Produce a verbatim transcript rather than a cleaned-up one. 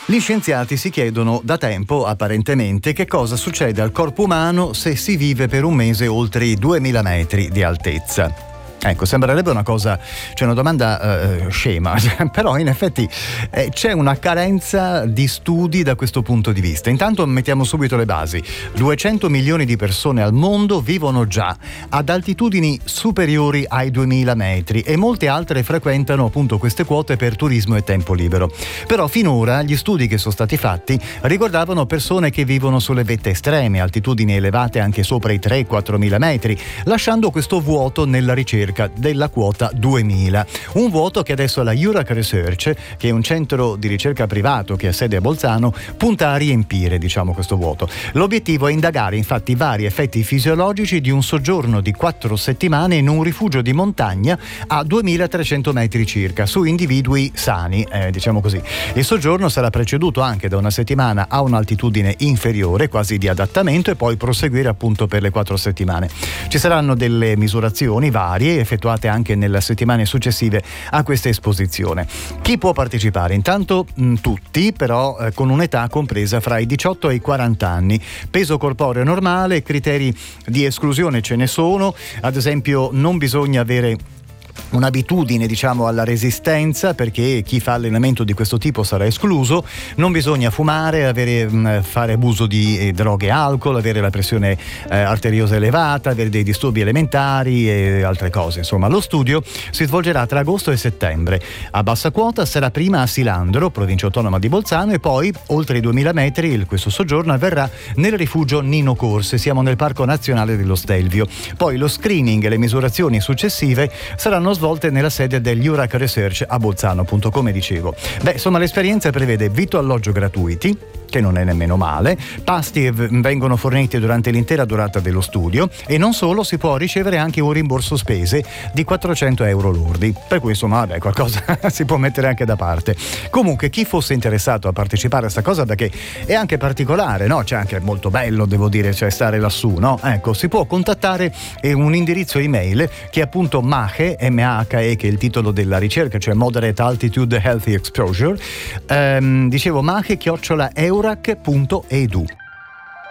Gli scienziati si chiedono da tempo, apparentemente, che cosa succede al corpo umano se si vive per un mese oltre i duemila metri di altezza. Ecco, sembrerebbe una cosa, cioè una domanda eh, scema, però in effetti eh, c'è una carenza di studi da questo punto di vista. Intanto mettiamo subito le basi. duecento milioni di persone al mondo vivono già ad altitudini superiori ai duemila metri e molte altre frequentano appunto queste quote per turismo e tempo libero. Però finora gli studi che sono stati fatti riguardavano persone che vivono sulle vette estreme, altitudini elevate anche sopra i tre quattro mila metri, lasciando questo vuoto nella ricerca della quota duemila. Un vuoto che adesso la URAC Research, che è un centro di ricerca privato che ha sede a Bolzano, punta a riempire, diciamo, questo vuoto. L'obiettivo è indagare infatti vari effetti fisiologici di un soggiorno di quattro settimane in un rifugio di montagna a duemilatrecento metri circa, su individui sani, eh, diciamo così. Il soggiorno sarà preceduto anche da una settimana a un'altitudine inferiore, quasi di adattamento, e poi proseguire appunto per le quattro settimane. Ci saranno delle misurazioni varie effettuate anche nelle settimane successive a questa esposizione. Chi può partecipare? Intanto mh, tutti, però eh, con un'età compresa fra i diciotto e i quaranta anni. Peso corporeo normale, criteri di esclusione ce ne sono, ad esempio non bisogna avere un'abitudine, diciamo, alla resistenza, perché chi fa allenamento di questo tipo sarà escluso. Non bisogna fumare, avere, mh, fare abuso di eh, droghe e alcol, avere la pressione eh, arteriosa elevata, avere dei disturbi elementari e altre cose. Insomma, lo studio si svolgerà tra agosto e settembre. A bassa quota sarà prima a Silandro, provincia autonoma di Bolzano, e poi oltre i duemila metri il, questo soggiorno avverrà nel rifugio Nino Corse, siamo nel Parco Nazionale dello Stelvio. Poi lo screening e le misurazioni successive saranno svolte nella sede degli URAC Research a Bolzano, appunto, come dicevo. Beh, insomma, l'esperienza prevede vitto e alloggio gratuiti, che non è nemmeno male, pasti vengono forniti durante l'intera durata dello studio e non solo, si può ricevere anche un rimborso spese di quattrocento euro lordi, per cui insomma vabbè, qualcosa si può mettere anche da parte. Comunque chi fosse interessato a partecipare a sta cosa, perché è anche particolare, no? C'è anche molto bello, devo dire, cioè stare lassù, no? Ecco, si può contattare un indirizzo email che è appunto MAHE, M A H E, che è il titolo della ricerca, cioè Moderate Altitude Healthy Exposure, ehm, dicevo MAHE chiocciola eurac punto edu.